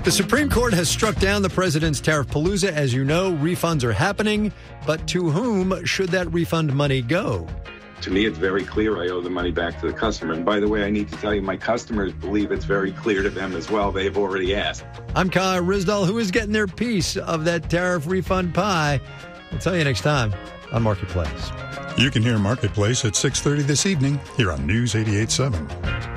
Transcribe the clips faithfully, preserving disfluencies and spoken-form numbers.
The Supreme Court has struck down the president's tariff palooza. As you know, refunds are happening, but to whom should that refund money go? To me, it's very clear I owe the money back to the customer. And by the way, I need to tell you, my customers believe it's very clear to them as well. They've already asked. I'm Kyle Rizdal. Who is getting their piece of that tariff refund pie? I'll tell you next time on Marketplace. You can hear Marketplace at six thirty this evening here on News eighty-eight point seven.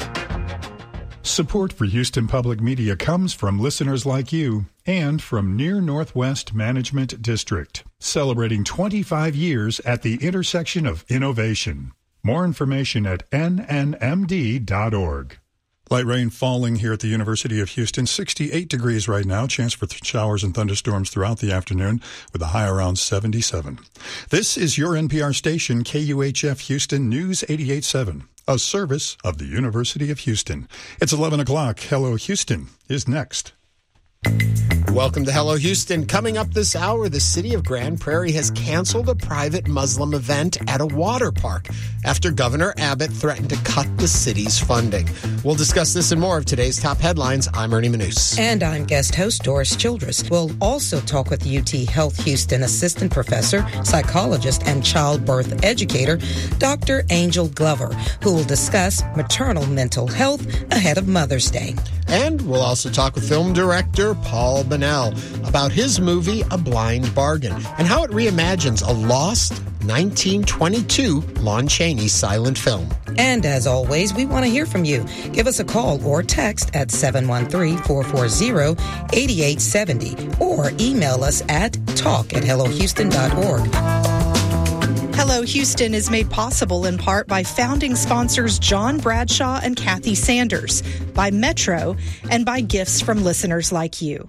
Support for Houston Public Media comes from listeners like you and from Near Northwest Management District, celebrating twenty-five years at the intersection of innovation. More information at N N M D dot org. Light rain falling here at the University of Houston. sixty-eight degrees right now. Chance for th- showers and thunderstorms throughout the afternoon with a high around seventy-seven. This is your N P R station, K U H F Houston News eighty-eight point seven, a service of the University of Houston. It's eleven o'clock. Hello, Houston is next. Welcome to Hello Houston. Coming up this hour, the city of Grand Prairie has canceled a private Muslim event at a water park after Governor Abbott threatened to cut the city's funding. We'll discuss this and more of today's top headlines. I'm Ernie Manous. And I'm guest host Doris Childress. We'll also talk with U T Health Houston assistant professor, psychologist, and childbirth educator, Doctor Angel Glover, who will discuss maternal mental health ahead of Mother's Day. And we'll also talk with film director Paul Bonnell about his movie A Blind Bargain and how it reimagines a lost nineteen twenty-two Lon Chaney silent film. And as always, we want to hear from you. Give us a call or text at seven one three, four four zero, eight eight seven zero or email us at talk at hello houston dot org. Hello Houston is made possible in part by founding sponsors John Bradshaw and Kathy Sanders, by Metro, and by gifts from listeners like you.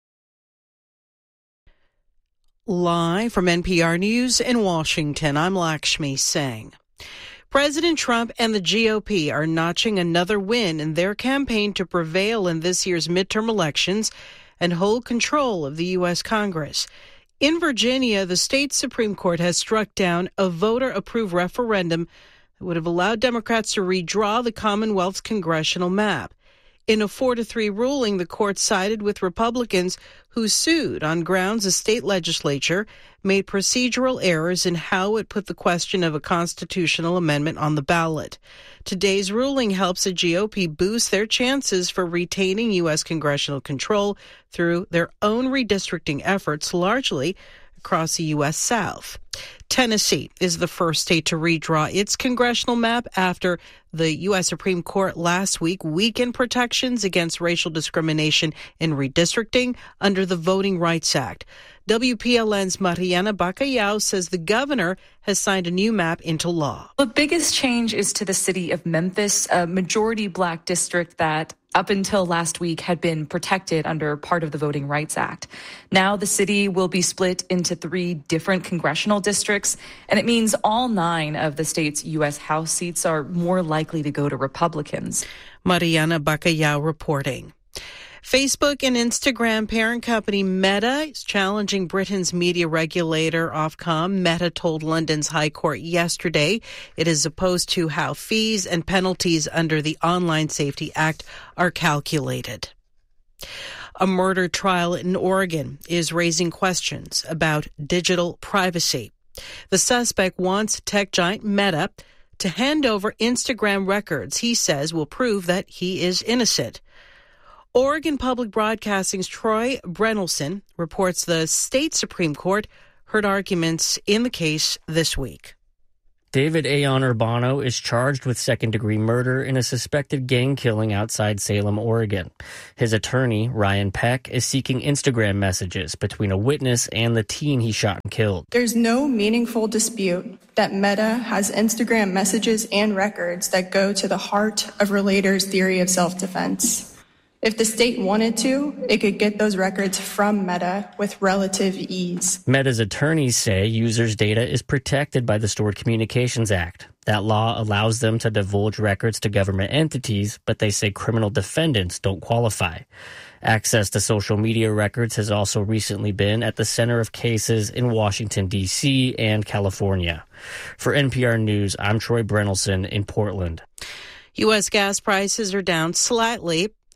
Live from N P R News in Washington, I'm Lakshmi Singh. President Trump and the G O P are notching another win in their campaign to prevail in this year's midterm elections and hold control of the U S Congress. In Virginia, the state Supreme Court has struck down a voter-approved referendum that would have allowed Democrats to redraw the Commonwealth's congressional map. In a four to three ruling, the court sided with Republicans who sued on grounds the state legislature made procedural errors in how it put the question of a constitutional amendment on the ballot. Today's ruling helps the G O P boost their chances for retaining U S congressional control through their own redistricting efforts, largely across the U S South. Tennessee is the first state to redraw its congressional map after the U S Supreme Court last week weakened protections against racial discrimination in redistricting under the Voting Rights Act. W P L N's Mariana Bacallao says the governor has signed a new map into law. The biggest change is to the city of Memphis, a majority black district that up until last week had been protected under part of the Voting Rights Act. Now the city will be split into three different congressional districts, and it means all nine of the state's U S House seats are more likely to go to Republicans. Mariana Bacallao reporting. Facebook and Instagram parent company Meta is challenging Britain's media regulator Ofcom. Meta told London's High Court yesterday it is opposed to how fees and penalties under the Online Safety Act are calculated. A murder trial in Oregon is raising questions about digital privacy. The suspect wants tech giant Meta to hand over Instagram records he says will prove that he is innocent. Oregon Public Broadcasting's Troy Brenelson reports the state Supreme Court heard arguments in the case this week. David Ayon Urbano is charged with second-degree murder in a suspected gang killing outside Salem, Oregon. His attorney, Ryan Peck, is seeking Instagram messages between a witness and the teen he shot and killed. There's no meaningful dispute that Meta has Instagram messages and records that go to the heart of Relator's theory of self-defense. If the state wanted to, it could get those records from Meta with relative ease. Meta's attorneys say users' data is protected by the Stored Communications Act. That law allows them to divulge records to government entities, but they say criminal defendants don't qualify. Access to social media records has also recently been at the center of cases in Washington, D C and California. For N P R News, I'm Troy Brenelson in Portland. U S gas prices are down slightly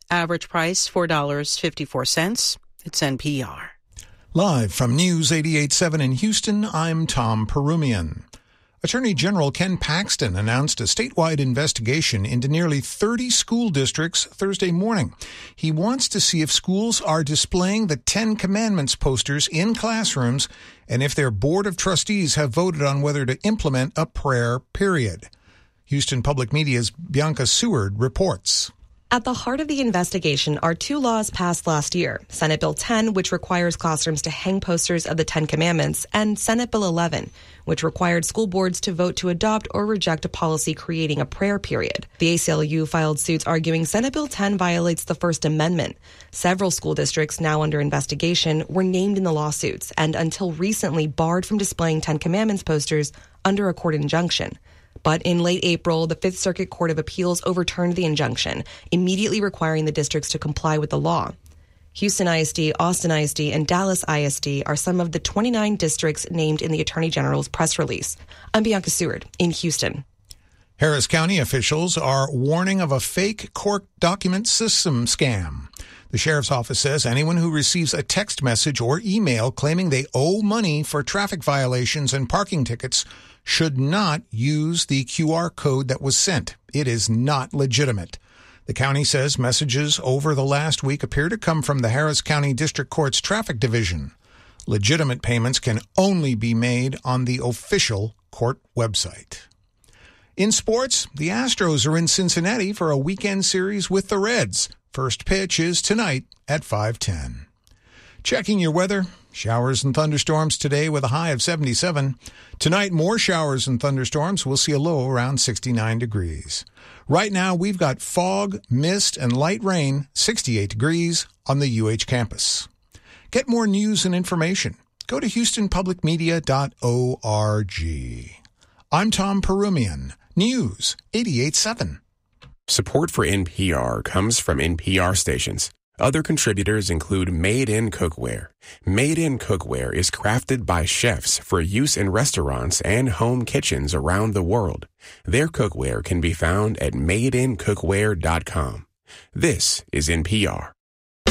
Average price four dollars and fifty-four cents. It's N P R. Live from News eighty-eight point seven in Houston, I'm Tom Perumian. Attorney General Ken Paxton announced a statewide investigation into nearly thirty school districts Thursday morning. He wants to see if schools are displaying the Ten Commandments posters in classrooms and if their Board of Trustees have voted on whether to implement a prayer period. Houston Public Media's Bianca Seward reports. At the heart of the investigation are two laws passed last year, Senate Bill ten, which requires classrooms to hang posters of the Ten Commandments, and Senate Bill eleven, which required school boards to vote to adopt or reject a policy creating a prayer period. The A C L U filed suits arguing Senate Bill ten violates the First Amendment. Several school districts now under investigation were named in the lawsuits and until recently barred from displaying Ten Commandments posters under a court injunction. But in late April, the Fifth Circuit Court of Appeals overturned the injunction, immediately requiring the districts to comply with the law. Houston I S D, Austin I S D, and Dallas I S D are some of the twenty-nine districts named in the Attorney General's press release. I'm Bianca Seward in Houston. Harris County officials are warning of a fake court document system scam. The sheriff's office says anyone who receives a text message or email claiming they owe money for traffic violations and parking tickets should not use the Q R code that was sent. It is not legitimate. The county says messages over the last week appear to come from the Harris County District Court's Traffic Division. Legitimate payments can only be made on the official court website. In sports, the Astros are in Cincinnati for a weekend series with the Reds. First pitch is tonight at five ten. Checking your weather. Showers and thunderstorms today with a high of seventy-seven. Tonight, more showers and thunderstorms. We'll see a low around sixty-nine degrees. Right now, we've got fog, mist, and light rain, sixty-eight degrees on the U H campus. Get more news and information. Go to houston public media dot org. I'm Tom Perumian, News eighty-eight point seven. Support for N P R comes from N P R stations. Other contributors include Made in Cookware. Made in Cookware is crafted by chefs for use in restaurants and home kitchens around the world. Their cookware can be found at made in cookware dot com. This is N P R.